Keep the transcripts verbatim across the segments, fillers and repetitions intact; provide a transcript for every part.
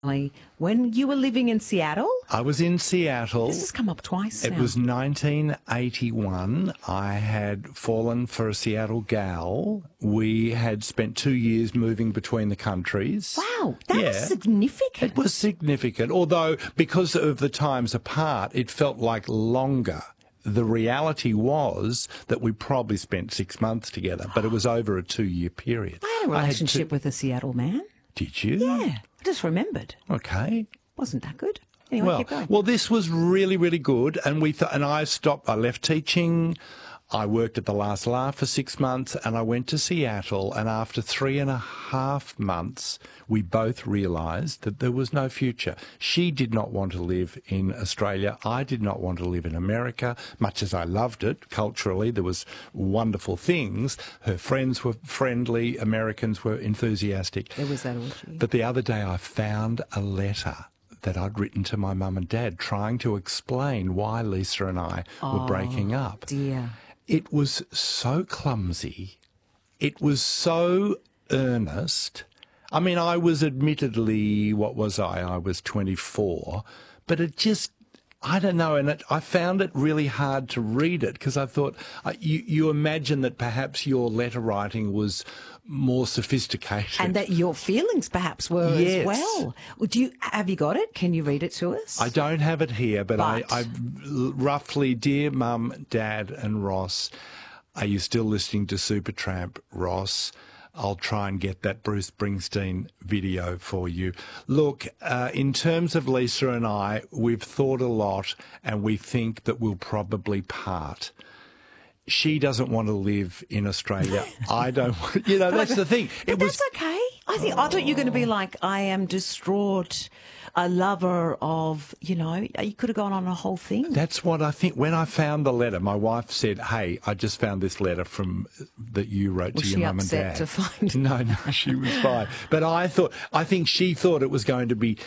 When you were living in Seattle? I was in Seattle. This has come up twice It now. was nineteen eighty-one. I had fallen for a Seattle gal. We had spent two years moving between the countries. Wow, that's Yeah. significant. It was significant, although because of the times apart, it felt like longer. The reality was that we probably spent six months together, but it was over a two-year period. I had a I had relationship two- with a Seattle man. Did you? Yeah, I just remembered. Okay. Wasn't that good? Anyway, Well, keep going. well, this was really, really good, and we th- and I stopped. I left teaching. I worked at the Last Laugh for six months, and I went to Seattle. And after three and a half months, we both realised that there was no future. She did not want to live in Australia. I did not want to live in America. Much as I loved it culturally, there was wonderful things. Her friends were friendly. Americans were enthusiastic. There was that orgy. But the other day, I found a letter that I'd written to my mum and dad trying to explain why Lisa and I were breaking up. Dear. It was so clumsy. It was so earnest. I mean, I was admittedly, what was I? I was twenty-four, but it just, I don't know, and it, I found it really hard to read it because I thought, uh, you, you imagine that perhaps your letter writing was more sophisticated. And that your feelings perhaps were Yes. as well. Well, do you, have you got it? Can you read it to us? I don't have it here, but, But- I, I roughly, dear Mum, Dad and Ross, are you still listening to Supertramp, Ross? I'll try and get that Bruce Springsteen video for you. Look, uh, in terms of Lisa and I, we've thought a lot and we think that we'll probably part. She doesn't want to live in Australia. I don't want, you know, that's the thing. But It was that's okay. I think I thought you were going to be like, I am distraught, a lover of, you know, you could have gone on a whole thing. That's what I think. When I found the letter, my wife said, "Hey, I just found this letter from that you wrote Was to she your mum and upset dad." to find- No, no, she was fine. But I thought, I think she thought it was going to be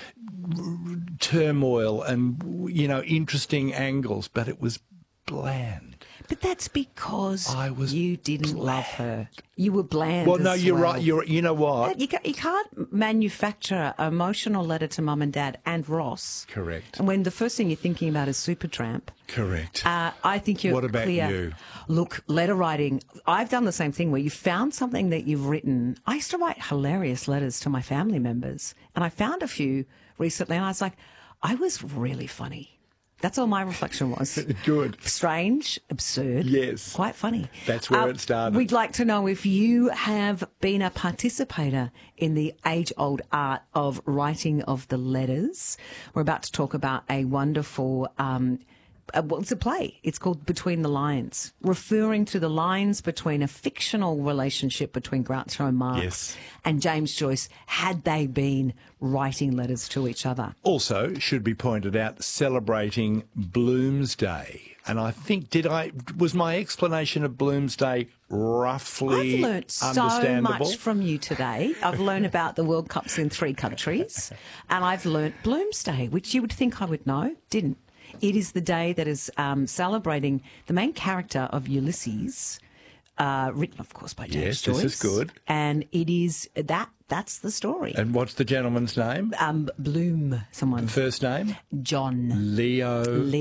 turmoil and, you know, interesting angles, but it was bland. But that's because I was you didn't love her. You were bland. Well, no, as you're well. right. You're, you know what? You, ca- you can't manufacture an emotional letter to mum and dad and Ross. Correct. And when the first thing you're thinking about is Supertramp. Correct. Uh, I think you're What about clear. you? Look, letter writing. I've done the same thing where you found something that you've written. I used to write hilarious letters to my family members, and I found a few recently, and I was like, I was really funny. That's all my reflection was. Good. Strange, absurd. Yes. Quite funny. That's where Uh, it started. We'd like to know if you have been a participator in the age-old art of writing of the letters. We're about to talk about a wonderful, um, uh, well, it's a play. It's called Between the Lines, referring to the lines between a fictional relationship between Groucho Marx Yes. and James Joyce, had they been writing letters to each other. Also, should be pointed out, celebrating Bloomsday. And I think, did I, was my explanation of Bloomsday roughly I've learnt so understandable? much from you today. I've learned about the World Cups in three countries, and I've learnt Bloomsday, which you would think I would know, didn't. It is the day that is um, celebrating the main character of Ulysses, uh, written, of course, by James Yes, Joyce. this is good. And it is that. That's the story. And what's the gentleman's name? Um, Bloom, someone. First name? John. Leo.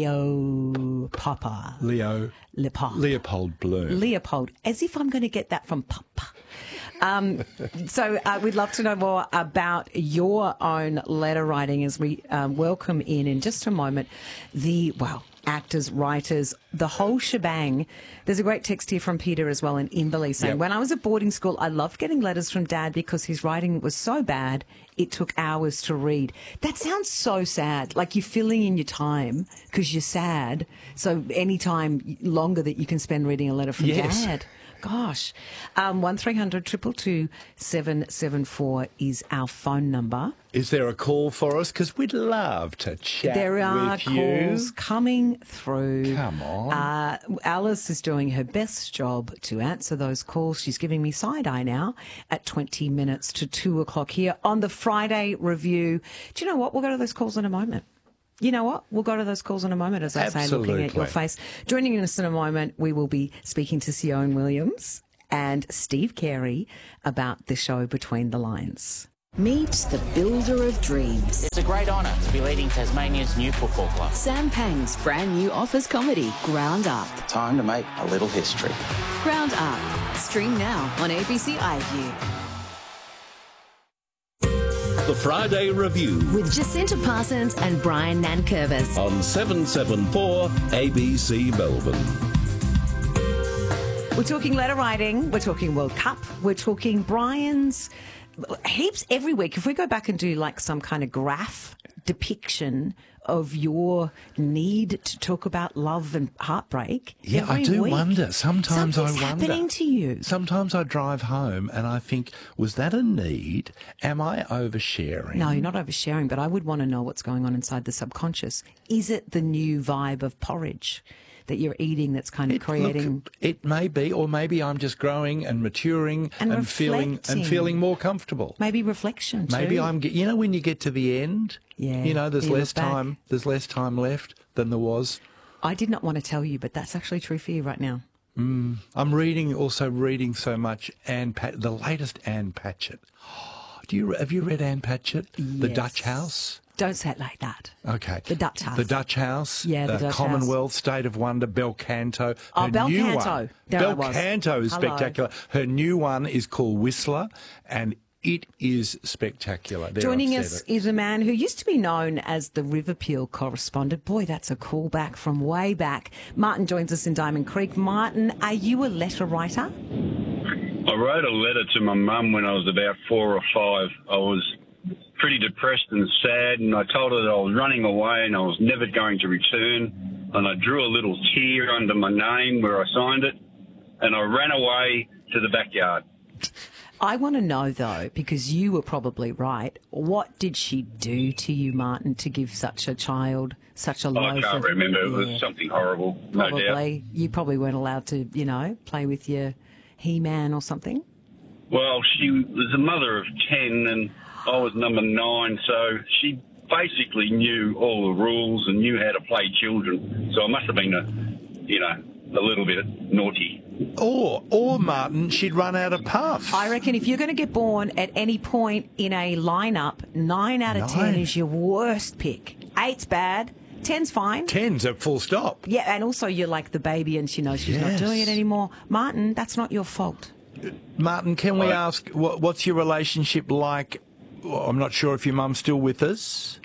Leo Papa. Leo. Leopold. Leopold Bloom. Leopold, as if I'm going to get that from Papa. Um, so uh, we'd love to know more about your own letter writing as we um, welcome in in just a moment the, well, actors, writers, the whole shebang. There's a great text here from Peter as well in Imberley saying, Yep. when I was at boarding school, I loved getting letters from Dad because his writing was so bad, it took hours to read. That sounds so sad. Like you're filling in your time because you're sad. So any time longer that you can spend reading a letter from Yes. Dad. Gosh. Um, one three hundred two two two seven seven four is our phone number. Is there a call for us? Because we'd love to chat There are with calls you. coming through. Come on. Uh, Alice is doing her best job to answer those calls. She's giving me side eye now at twenty minutes to two o'clock here on the Friday review. Do you know what? We'll go to those calls in a moment. You know what? We'll go to those calls in a moment, as I say, looking at your Absolutely. face. Joining us in a moment, we will be speaking to Sion Williams and Steve Carey about the show Between the Lines. Meet the builder of dreams. It's a great honour to be leading Tasmania's new football club. Sam Pang's brand new office comedy, Ground Up. Time to make a little history. Ground Up. Stream now on A B C iView. The Friday Review With Jacinta Parsons and Brian Nankervis. on seven seven four A B C Melbourne. We're talking letter writing, we're talking World Cup, we're talking Brian's heaps every week. If we go back and do like some kind of graph depiction of your need to talk about love and heartbreak. Yeah, I every do week, wonder. Sometimes I something's wonder. happening to you. Sometimes I drive home and I think, was that a need? Am I oversharing? No, you're not oversharing, but I would want to know what's going on inside the subconscious. Is it the new vibe of porridge that you're eating that's kind of It, creating... look, it may be, or maybe I'm just growing and maturing And and, feeling reflecting. and feeling more comfortable. Maybe reflection too. Maybe I'm, get- you know, when you get to the end, Yeah, you know, there's you look less back. time. There's less time left than there was. I did not want to tell you, but that's actually true for you right now. I'm reading, also reading so much Anne Pat, the latest Anne Patchett. Do you have you read Anne Patchett, The Yes. Dutch House? Don't say it like that. Okay. The Dutch House. The Dutch House. Yeah, the uh, Dutch Commonwealth, State of Wonder, Bel Canto. Oh, Her Bel new Canto. one. There I Bel was. Canto is Hello. spectacular. Her new one is called Whistler, and it is spectacular. There, Joining I've us said it. is a man who used to be known as the River Peel correspondent. Boy, that's a callback from way back. Martin joins us in Diamond Creek. Martin, are you a letter writer? I wrote a letter to my mum when I was about four or five. I was pretty depressed and sad, and I told her that I was running away and I was never going to return. And I drew a little tear under my name where I signed it, and I ran away to the backyard. I want to know, though, because you were probably right, what did she do to you, Martin, to give such a child such a low... I can't for- remember. It Yeah, was something horrible, no doubt. Probably. You probably weren't allowed to, you know, play with your He-Man or something. Well, she was a mother of ten, and I was number nine, so she basically knew all the rules and knew how to play children. So I must have been, a, you know, a little bit naughty. Or, or Martin, she'd run out of puff. I reckon if you're going to get born at any point in a lineup, nine out of ten Nine. is your worst pick. Eight's bad, ten's fine. Ten's a full stop. Yeah, and also you're like the baby and she knows she's not Yes. doing it anymore. Martin, that's not your fault. Martin, can we Right. ask, what, what's your relationship like? Well, I'm not sure if your mum's still with us.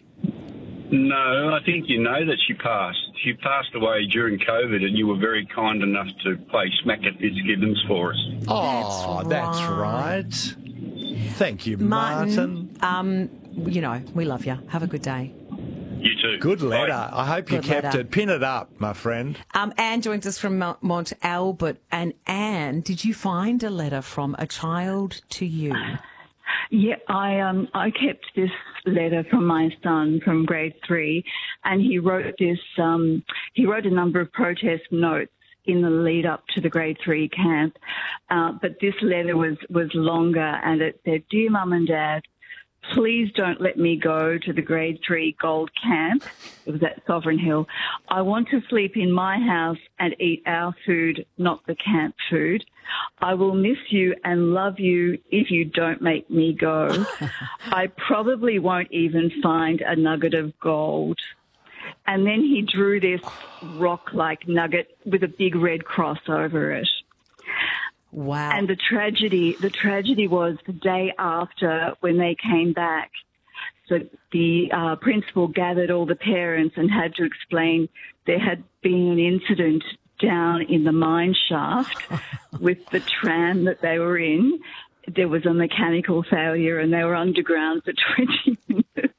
No, I think you know that she passed. She passed away during COVID, and you were very kind enough to play Smack at Fitzgibbons for us. Oh, That's that's right. right. Thank you, Martin, Martin. um, you know, we love you. Have a good day. You too. Good letter. Bye. I hope you Good kept letter. it. Pin it up, my friend. Um, Anne joins us from Mount, Mont Albert. And Anne, did you find a letter from a child to you? Yeah, I um I kept this letter from my son from grade three, and he wrote this um he wrote a number of protest notes in the lead up to the grade three camp, uh, but this letter was was longer, and it said, "Dear Mum and Dad, please don't let me go to the grade three gold camp." It was at Sovereign Hill. "I want to sleep in my house and eat our food, not the camp food. I will miss you and love you if you don't make me go. I probably won't even find a nugget of gold." And then he drew this rock-like nugget with a big red cross over it. Wow. And the tragedy, the tragedy was the day after when they came back. So the uh, principal gathered all the parents and had to explain there had been an incident down in the mine shaft with the tram that they were in. There was a mechanical failure and they were underground for twenty minutes.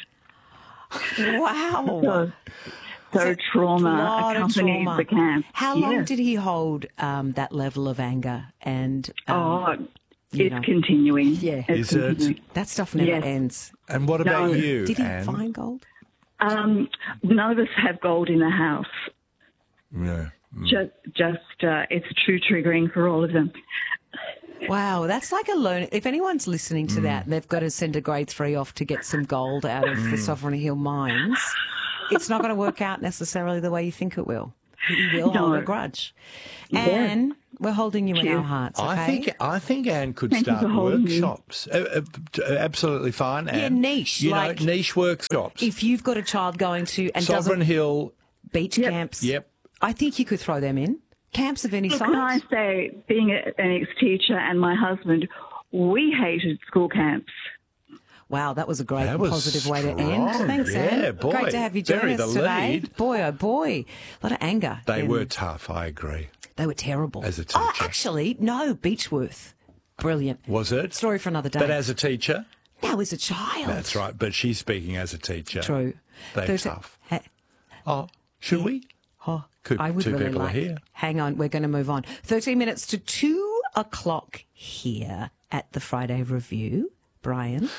wow. So, so trauma lot of accompanies trauma. the camp. How long Yeah. did he hold um, that level of anger? And um, Oh, you it's know. continuing. Yeah. It's Is it? continuing. that stuff never Yes. ends. And what about No. you, Did he Anne? find gold? Um, none of us have gold in the house. Yeah. Just, just uh, it's too triggering for all of them. Wow, that's like a learn. If anyone's listening to that, they've got to send a grade three off to get some gold out of the Sovereign Hill mines. It's not going to work out necessarily the way you think it will. He will No. hold a grudge. Yeah. And we're holding you in Cheers. our hearts, okay? I think I think Anne could Thank you start for holding me. workshops. Uh, uh, absolutely fine. Anne. niche, You like- know, niche workshops. if you've got a child going to and Sovereign doesn't Hill. beach Yep. camps, Yep. I think you could throw them in. Camps of any Look, can I size. say, being a, an ex-teacher and my husband, we hated school camps. Wow, that was a great That and was positive way to strong. end. Thanks, Yeah, Anne. boy. Great to have you join Bury us the today. lead. Boy, oh boy, a lot of anger. They in- were tough, I agree. They were terrible. As a Oh, teacher. actually, no, Beechworth. Brilliant. Was it? Story for another day. But as a teacher? Now as a child. That's right. But she's speaking as a teacher. True. They're There's a- tough. ha- Oh, should we? Oh, Could- I would two really people are like. here. Hang on, we're going to move on. Thirteen minutes to two o'clock here at the Friday Review. Brian,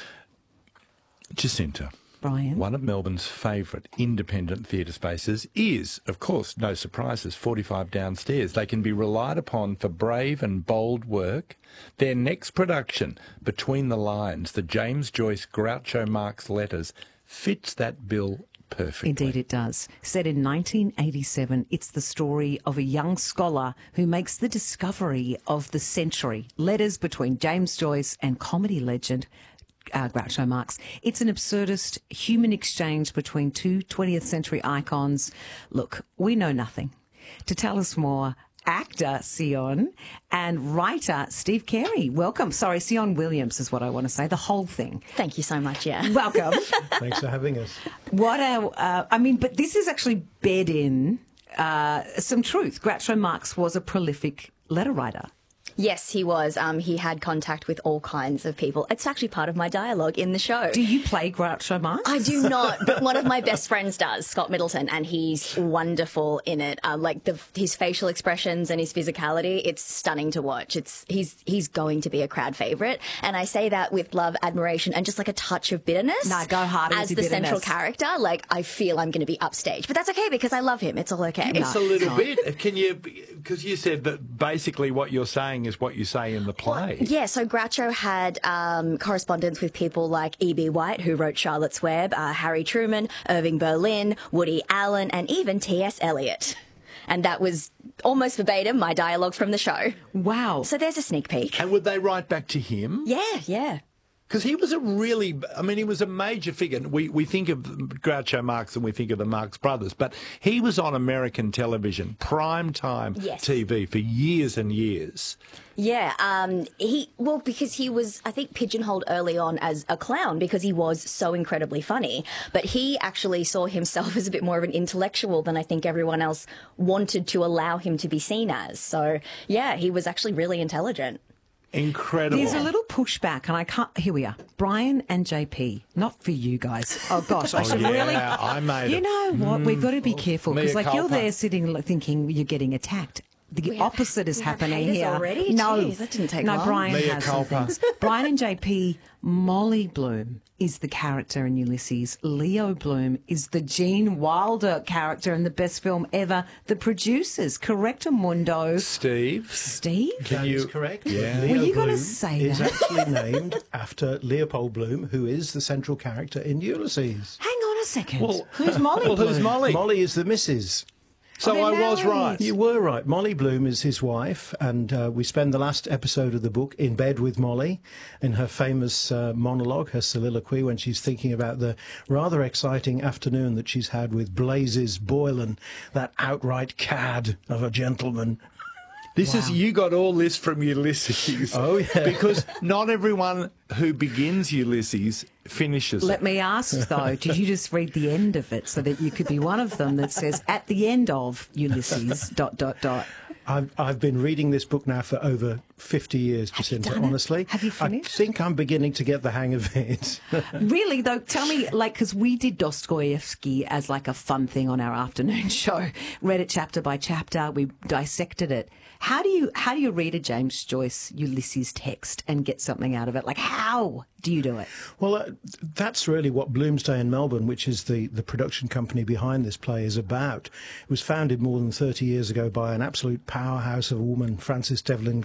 Jacinta. Brian, One of Melbourne's favourite independent theatre spaces is, of course, no surprises, forty-five Downstairs. They can be relied upon for brave and bold work. Their next production, Between the Lines, the James Joyce Groucho Marx Letters, fits that bill perfectly. Indeed, it does. Set in nineteen eighty-seven, it's the story of a young scholar who makes the discovery of the century, letters between James Joyce and comedy legend uh, Groucho Marx. It's an absurdist human exchange between two twentieth century icons. Look, we know nothing. To tell us more, actor Sion and writer Steve Carey. Welcome. Sorry, Sion Williams is what I want to say. The whole thing. Thank you so much, yeah. Welcome. Thanks for having us. What a, uh, I mean, but this is actually bed in uh, some truth. Groucho Marx was a prolific letter writer. Yes, he was. Um, he had contact with all kinds of people. It's actually part of my dialogue in the show. Do you play Groucho Marx? I do not, but one of my best friends does, Scott Middleton, and he's wonderful in it. Um, like the, his facial expressions and his physicality, it's stunning to watch. It's he's he's going to be a crowd favourite, and I say that with love, admiration, and just like a touch of bitterness. No, go harder as with the your central bitterness. character. Like I feel I'm going to be upstage, but that's okay because I love him. It's all okay. It's a little bit. Can you, because you said that basically what you're saying is what you say in the play. Yeah, so Groucho had um, correspondence with people like E B. White, who wrote Charlotte's Web, uh, Harry Truman, Irving Berlin, Woody Allen, and even T S. Eliot. And that was almost verbatim my dialogue from the show. Wow. So there's a sneak peek. And would they write back to him? Yeah, yeah. Because he was a really, I mean, he was a major figure. We we think of Groucho Marx and we think of the Marx Brothers, but he was on American television, prime time Yes. T V for years and years. Yeah, um, he well because he was I think pigeonholed early on as a clown because he was so incredibly funny, but he actually saw himself as a bit more of an intellectual than I think everyone else wanted to allow him to be seen as. So yeah, he was actually really intelligent. Incredible. There's a little pushback, and I can't. Here we are, Brian and J P. Not for you guys. Oh gosh, I Oh, should yeah, really. I made You it. know what? We've got to be careful mea because, like, you're culpa. there sitting like, thinking you're getting attacked. The have- opposite is we have happening haters here. already? No, Jeez, that didn't take no. long. Brian Mea has some culpa. things. Brian and J P. Molly Bloom is the character in Ulysses. Leo Bloom is the Gene Wilder character in the best film ever. The producers, Correcto Mundo. Steve. Steve. That you- is correct. Yeah. Leo Were you gonna Bloom say is that? actually named after Leopold Bloom, who is the central character in Ulysses. Hang on a second. Well, who's Molly? well, who's Bloom? Molly? Molly is the missus. So Oh, I they're was married. right. You were right. Molly Bloom is his wife, and uh, we spend the last episode of the book in bed with Molly in her famous uh, monologue, her soliloquy, when she's thinking about the rather exciting afternoon that she's had with Blazes Boylan, that outright cad of a gentleman. This is, you got all this from Ulysses. Oh, yeah. Because not everyone who begins Ulysses finishes Let it. me ask, though, did you just read the end of it so that you could be one of them that says, at the end of Ulysses, dot, dot, dot? I've, I've been reading this book now for over fifty years, Jacinta, done it? honestly. Have you finished? I think I'm beginning to get the hang of it. Really, though, tell me, like, because we did Dostoevsky as like a fun thing on our afternoon show, read it chapter by chapter, we dissected it. How do you how do you read a James Joyce Ulysses text and get something out of it? Like, how do you do it? Well, uh, that's really what Bloomsday in Melbourne, which is the, the production company behind this play, is about. It was founded more than thirty years ago by an absolute powerhouse of a woman, Frances Devlin Glass,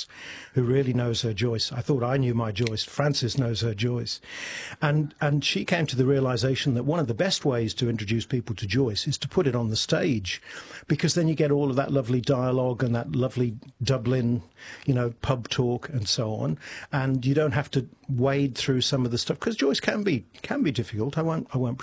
who really knows her Joyce. I thought I knew my Joyce. Frances knows her Joyce. And and she came to the realisation that one of the best ways to introduce people to Joyce is to put it on the stage, because then you get all of that lovely dialogue and that lovely Dublin, you know, pub talk and so on, and you don't have to wade through some of the stuff, because Joyce can be can be difficult. I won't I won't